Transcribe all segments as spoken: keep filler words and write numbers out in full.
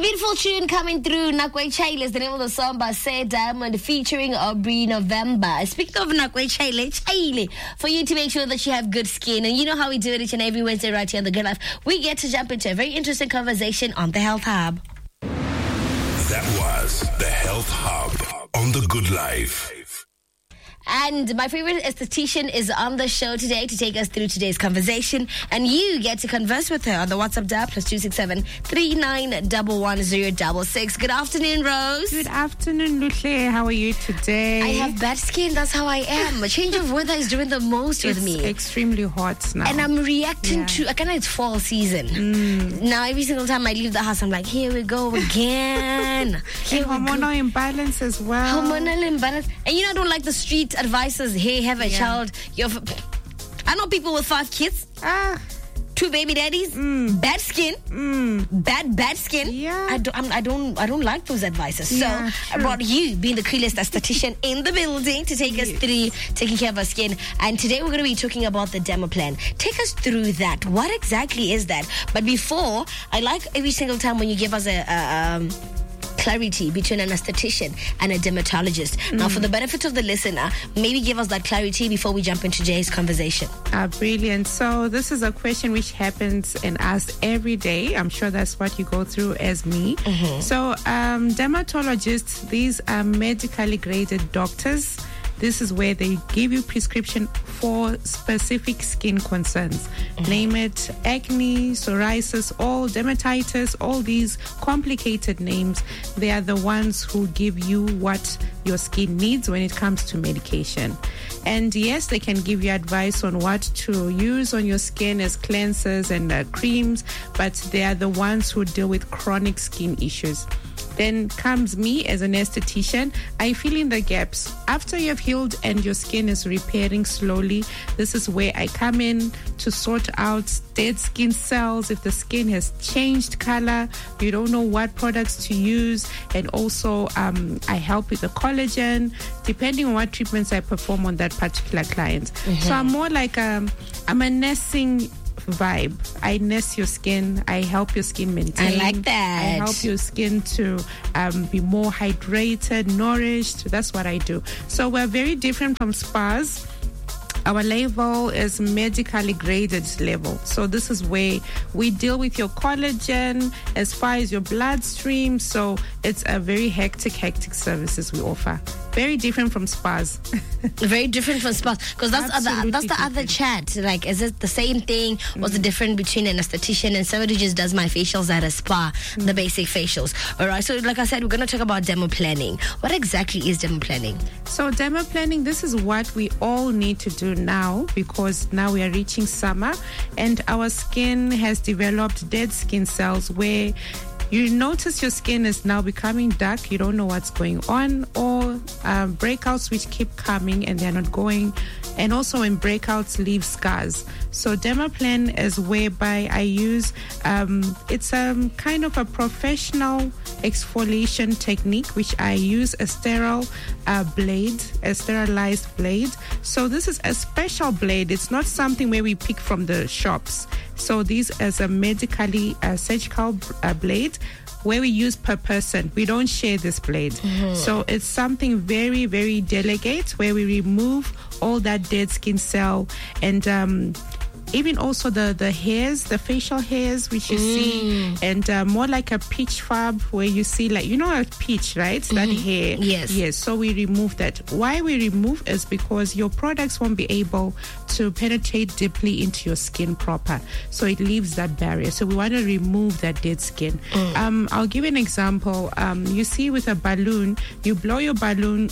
Beautiful tune coming through. Nakwe Chaile is the name of the song by Say Diamond featuring Aubrey November. Speaking of Nakwe Chaile, Chaile, for you to make sure that you have good skin, and you know how we do it each and every Wednesday right here on The Good Life, we get to jump into a very interesting conversation on The Health Hub. That was The Health Hub on The Good Life. And my favorite esthetician is on the show today to take us through today's conversation. And you get to converse with her on the WhatsApp dial plus two six seven, three nine one one zero six six. Good afternoon, Rose. Good afternoon, Luhle. How are you today? I have bad skin. That's how I am. A change of weather is doing the most it's with me. Extremely hot now. And I'm reacting yeah. to, I kind of, it's fall season. Mm. Now, every single time I leave the house, I'm like, here we go again. Here and we hormonal go. imbalance as well. Hormonal imbalance. And you know, I don't like the street advices. Hey, have a yeah. child. You're f- I know people with five kids. Ah. Two baby daddies. Mm. Bad skin. Mm. Bad, bad skin. Yeah. I don't, I'm, I don't, I don't like those advices. Yeah, so true. I brought you, being the coolest esthetician in the building, to take us yes. through taking care of our skin. And today we're going to be talking about the Dermaplan. Take us through that. What exactly is that? But before, I like every single time when you give us a, a um, clarity between an esthetician and a dermatologist. Mm. Now, for the benefit of the listener, maybe give us that clarity before we jump into today's conversation. Ah, brilliant. So this is a question which happens and asked every day. I'm sure that's what you go through as me. Mm-hmm. So um, dermatologists, these are medically graded doctors. This is where they give you prescription for specific skin concerns. Mm-hmm. Name it acne, psoriasis, all dermatitis, all these complicated names. They are the ones who give you what your skin needs when it comes to medication. And yes, they can give you advice on what to use on your skin as cleansers and uh, creams, but they are the ones who deal with chronic skin issues. Then comes me as an esthetician. I fill in the gaps. After you've healed and your skin is repairing slowly, this is where I come in to sort out dead skin cells. If the skin has changed color, you don't know what products to use. And also um, I help with the collagen, depending on what treatments I perform on that particular client. Mm-hmm. So I'm more like, um, I'm a nursing vibe. I nurse your skin. I help your skin maintain. I like that. I help your skin to um, be more hydrated, nourished. That's what I do. So we're very different from spas. Our level is medically graded level. So this is where we deal with your collagen as far as your bloodstream. So it's a very hectic, hectic services we offer. Very different from spas. Very different from spas. Because that's, other, that's the different. other chat. Like, is it the same thing? Mm. What's the difference between an esthetician and somebody who just does my facials at a spa? Mm. The basic facials. All right. So like I said, we're going to talk about dermaplaning. What exactly is dermaplaning? So dermaplaning, this is what we all need to do now, because now we are reaching summer and our skin has developed dead skin cells where you notice your skin is now becoming dark, you don't know what's going on, or um, breakouts which keep coming and they're not going, and also when breakouts leave scars. So Dermaplan is whereby I use, um, it's a kind of a professional exfoliation technique which I use a sterile uh, blade, a sterilized blade. So this is a special blade. It's not something where we pick from the shops. So this is a medically uh, surgical uh, blade where we use per person. We don't share this blade. Mm-hmm. So it's something very, very delicate where we remove all that dead skin cell and um, even also the, the hairs, the facial hairs, which you mm. see, and uh, more like a peach fab where you see, like, you know, a peach, right? Mm-hmm. That hair. Yes. Yes. So we remove that. Why we remove is because your products won't be able to penetrate deeply into your skin proper. So it leaves that barrier. So we want to remove that dead skin. Mm. Um, I'll give you an example. Um, you see with a balloon, you blow your balloon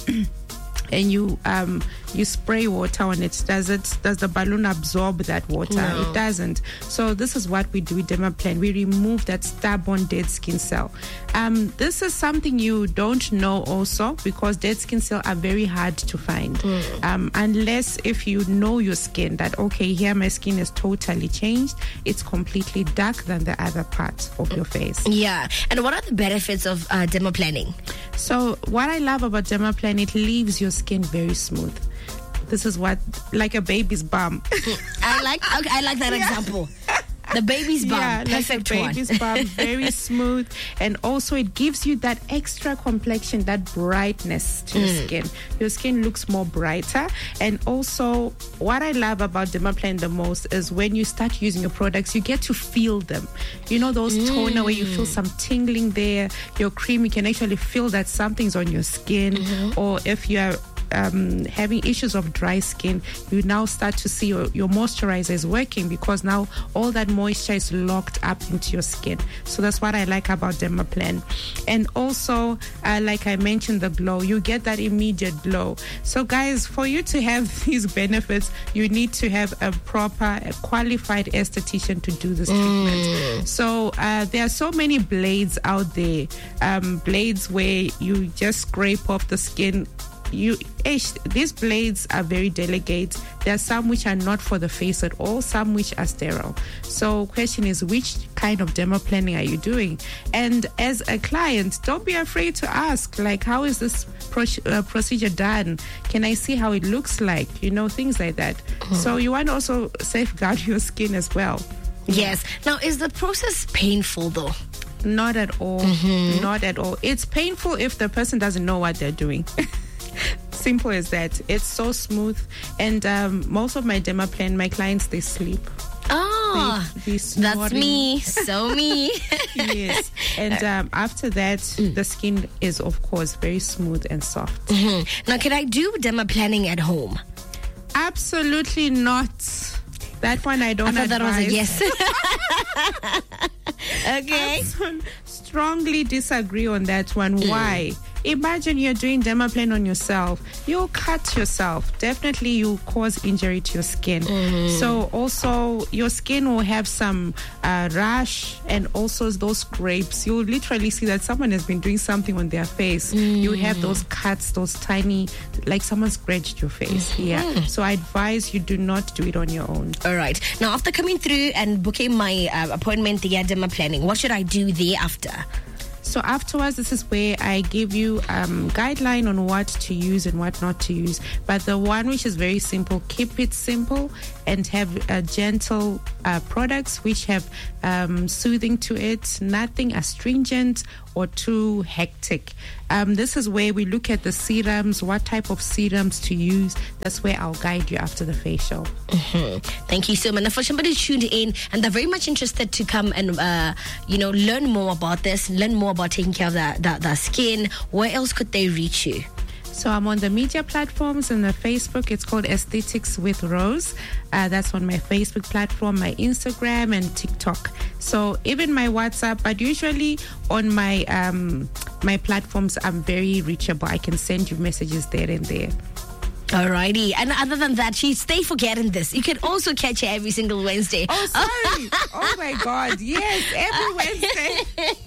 and you um you spray water on it. Does it does the balloon absorb that water? No. It doesn't. So this is what we do with Dermaplan. We remove that stubborn dead skin cell. Um, this is something you don't know also, because dead skin cells are very hard to find. Mm. Um, unless if you know your skin, that okay, here my skin is totally changed. It's completely dark than the other part of your face. Yeah. And what are the benefits of uh, dermaplaning? So what I love about Dermaplan, it leaves your skin very smooth. This is what, like a baby's bum. I like okay, I like that yeah. example. The baby's bum. Yeah, Perfect like a baby's one. bum, very smooth, and also it gives you that extra complexion, that brightness to your Mm. skin. Your skin looks more brighter, and also what I love about Dermaplan the most is when you start using your products, you get to feel them. You know those Mm. toner where you feel some tingling there. Your cream, you can actually feel that something's on your skin, Mm-hmm. or if you are Um, having issues of dry skin, you now start to see your, your moisturizer is working, because now all that moisture is locked up into your skin. So that's what I like about Dermaplan. And also, uh, like I mentioned, the glow, you get that immediate glow. So guys, for you to have these benefits, you need to have a proper, a qualified esthetician to do this treatment. So uh, there are so many blades out there, um, blades where you just scrape off the skin. You, ish, these blades are very delicate. There are some which are not for the face at all, some which are sterile. So question is, which kind of dermaplaning are you doing? And as a client, don't be afraid to ask, like, how is this pro- uh, procedure done? Can I see how it looks like? You know, things like that. Mm. So you want to also safeguard your skin as well. Yes. Now, is the process painful though? Not at all. Mm-hmm. Not at all. It's painful if the person doesn't know what they're doing. Simple as that. It's so smooth, and um, most of my Dermaplan, my clients, they sleep. Oh, they, they that's me. So me. Yes. And um, after that, mm. the skin is, of course, very smooth and soft. Mm-hmm. Now, can I do dermaplaning at home? Absolutely not. That one I don't I thought advise. That was a yes. Okay. I strongly disagree on that one. Mm. Why? Imagine you're doing Dermaplan on yourself. You'll cut yourself. Definitely you'll cause injury to your skin. Mm. So also your skin will have some uh, rash and also those scrapes. You'll literally see that someone has been doing something on their face. Mm. You have those cuts, those tiny, like someone scratched your face. Mm. Yeah. So I advise you do not do it on your own. All right. Now, after coming through and booking my uh, appointment, the Dermaplaning, what should I do thereafter? So afterwards, this is where I give you um, guideline on what to use and what not to use. But the one which is very simple, keep it simple and have uh, gentle uh, products which have um, soothing to it, nothing astringent or too hectic. Um, this is where we look at the serums, what type of serums to use. That's where I'll guide you after the facial. Mm-hmm. Thank you so much. Now, for somebody tuned in and they're very much interested to come and, uh, you know, learn more about this, learn more about taking care of the, the, the skin, where else could they reach you? So I'm on the media platforms and the Facebook. It's called Aesthetics with Rose. Uh, that's on my Facebook platform, my Instagram and TikTok. So even my WhatsApp, but usually on my um, my platforms, I'm very reachable. I can send you messages there and there. Alrighty. And other than that, she stay forgetting this. You can also catch her every single Wednesday. Oh, sorry. Oh, my God. Yes, every Wednesday.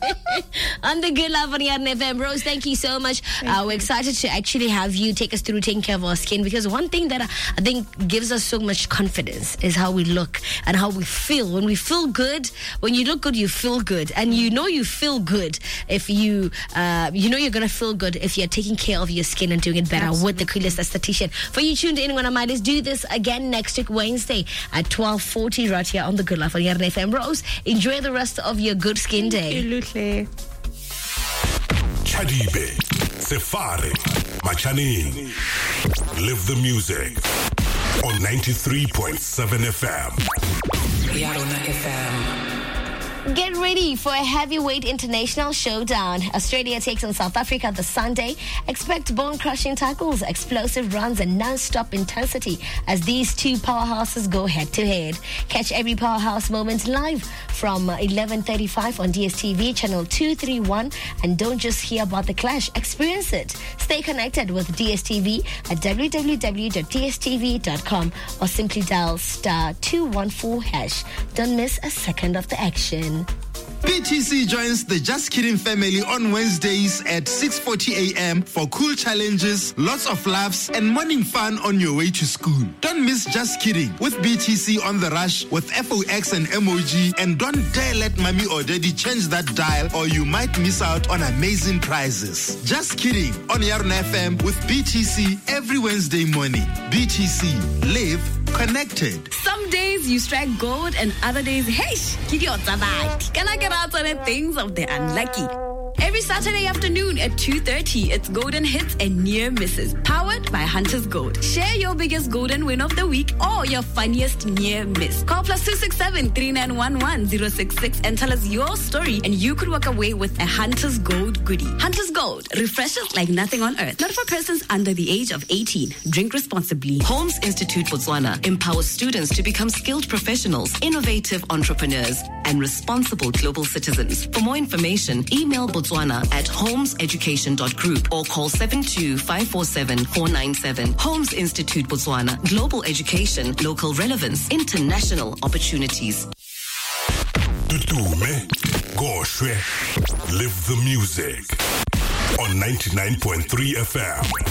On the Good Love on Yarn F M. Rose, thank you so much. Uh, we're excited to actually have you take us through taking care of our skin, because one thing that I think gives us so much confidence is how we look and how we feel. When we feel good, when you look good, you feel good. And you know you feel good if you, uh, you know you're going to feel good if you're taking care of your skin and doing it better. Absolutely. With the coolest esthetician. For you tuned in, when I might do this again next week, Wednesday at twelve forty right here on the Good Life on Yarn F M. Rose, enjoy the rest of your good skin day. Absolutely. Chadibe, Sefari, Machaning. Live the music on ninety-three point seven F M. Yarn F M. Get ready for a heavyweight international showdown. Australia takes on South Africa this Sunday. Expect bone-crushing tackles, explosive runs, and non-stop intensity as these two powerhouses go head-to-head. Catch every powerhouse moment live from eleven thirty-five on D S T V channel two thirty-one. And don't just hear about the clash, experience it. Stay connected with D S T V at w w w dot d s t v dot com or simply dial star two one four hash. Don't miss a second of the action. B T C joins the Just Kidding family on Wednesdays at six forty a.m. for cool challenges, lots of laughs, and morning fun on your way to school. Don't miss Just Kidding with B T C on the rush with F O X and M O G, and don't dare let mommy or daddy change that dial or you might miss out on amazing prizes. Just Kidding on Yarn F M with B T C every Wednesday morning. B T C, live Connected. Some days you strike gold and other days, hey, give your tabak. Can I get out on the things of the unlucky? Every Saturday afternoon at two thirty, it's Golden Hits and Near Misses, powered by Hunters Gold. Share your biggest golden win of the week or your funniest near miss. Call plus two six seven, three nine one one, zero six six and tell us your story, and you could walk away with a Hunters Gold goodie. Hunters Gold, refreshes like nothing on earth. Not for persons under the age of eighteen. Drink responsibly. Holmes Institute Botswana empowers students to become skilled professionals, innovative entrepreneurs, and responsible global citizens. For more information, email Botswana at holmes education dot group or call seven two five four seven four nine seven. Holmes Institute Botswana. Global education, local relevance, international opportunities. Tutume, Goshwe, live the music on ninety-nine point three F M.